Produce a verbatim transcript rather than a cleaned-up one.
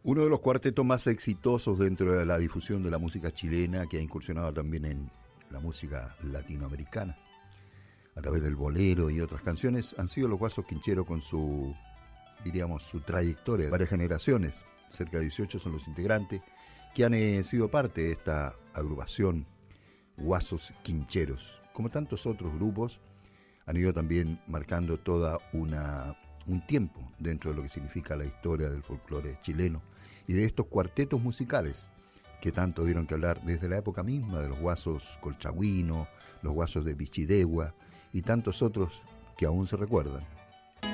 Uno de los cuartetos más exitosos dentro de la difusión de la música chilena, que ha incursionado también en la música latinoamericana a través del bolero y otras canciones, han sido los Guasos Quincheros, con su, diríamos, su trayectoria de varias generaciones. Cerca de dieciocho son los integrantes que han eh, sido parte de esta agrupación Guasos Quincheros. Como tantos otros grupos, han ido también marcando toda una un tiempo dentro de lo que significa la historia del folclore chileno y de estos cuartetos musicales que tanto dieron que hablar desde la época misma de los Guasos Colchagüino, los Guasos de Bichidegua y tantos otros que aún se recuerdan.